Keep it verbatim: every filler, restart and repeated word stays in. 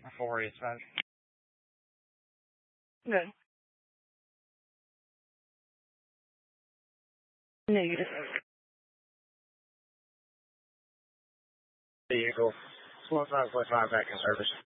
Four is fine. Good. Negative. Vehicle. One five point five back in service.